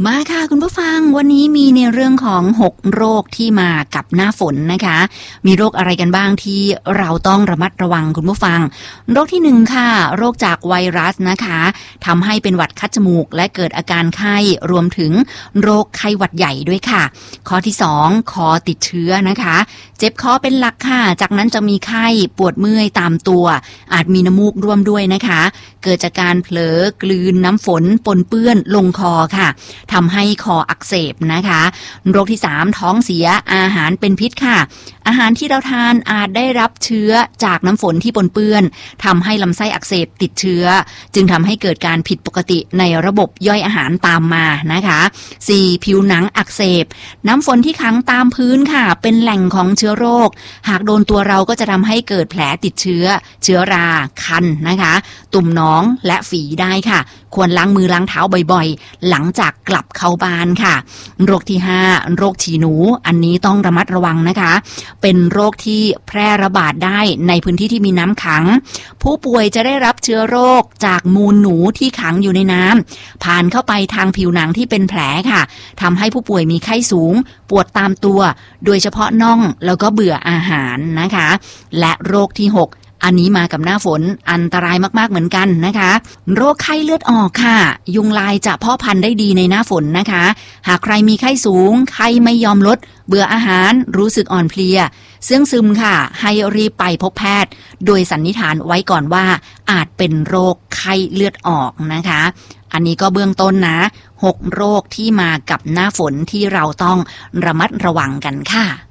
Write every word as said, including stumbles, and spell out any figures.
มาค่ะคุณผู้ฟังวันนี้มีในเรื่องของหกโรคที่มากับหน้าฝนนะคะมีโรคอะไรกันบ้างที่เราต้องระมัดระวังคุณผู้ฟังโรคที่หนึ่งค่ะโรคจากไวรัสนะคะทำให้เป็นหวัดคัดจมูกและเกิดอาการไข้รวมถึงโรคไข้หวัดใหญ่ด้วยค่ะข้อที่สองคอติดเชื้อนะคะเจ็บคอเป็นหลักค่ะจากนั้นจะมีไข้ปวดเมื่อยตามตัวอาจมีน้ำมูกร่วมด้วยนะคะเกิดจากการเผลอกลืนน้ำฝนปนเปื้อนลงคอค่ะทำให้คออักเสบนะคะโรคที่สามท้องเสียอาหารเป็นพิษค่ะอาหารที่เราทานอาจได้รับเชื้อจากน้ำฝนที่ปนเปื้อนทำให้ลำไส้อักเสบติดเชื้อจึงทำให้เกิดการผิดปกติในระบบย่อยอาหารตามมานะคะสี่ผิวหนังอักเสบน้ำฝนที่ขังตามพื้นค่ะเป็นแหล่งของเชื้อโรคหากโดนตัวเราก็จะทำให้เกิดแผลติดเชื้อเชื้อราคันนะคะตุ่มหนองและฝีได้ค่ะควรล้างมือล้างเท้าบ่อยๆหลังจากกลับเข้าบ้านค่ะโรคที่ห้าโรคฉี่หนูอันนี้ต้องระมัดระวังนะคะเป็นโรคที่แพร่ระบาดได้ในพื้นที่ที่มีน้ำขังผู้ป่วยจะได้รับเชื้อโรคจากมูลหนูที่ขังอยู่ในน้ำผ่านเข้าไปทางผิวหนังที่เป็นแผลค่ะทำให้ผู้ป่วยมีไข้สูงปวดตามตัวโดยเฉพาะน่องแล้วก็เบื่ออาหารนะคะและโรคที่หกอันนี้มากับหน้าฝนอันตรายมากๆเหมือนกันนะคะโรคไข้เลือดออกค่ะยุงลายจะเพาะพันธุ์ได้ดีในหน้าฝนนะคะหากใครมีไข้สูงไข้ไม่ยอมลดเบื่ออาหารรู้สึกอ่อนเพลียเสื่องซึมค่ะให้รีบไปพบแพทย์โดยสันนิษฐานไว้ก่อนว่าอาจเป็นโรคไข้เลือดออกนะคะอันนี้ก็เบื้องต้นนะหกโรคที่มากับหน้าฝนที่เราต้องระมัดระวังกันค่ะ